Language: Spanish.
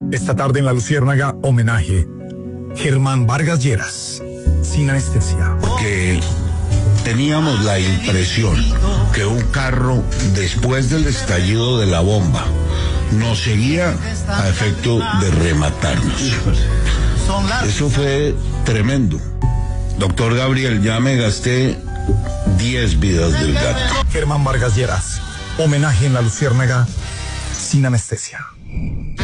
Esta tarde en La Luciérnaga, homenaje. Germán Vargas Lleras, sin anestesia. Que teníamos la impresión que un carro, después del estallido de la bomba, nos seguía a efecto de rematarnos. Eso fue tremendo. Doctor Gabriel, ya me gasté 10 vidas del gato. Germán Vargas Lleras, homenaje en La Luciérnaga, sin anestesia.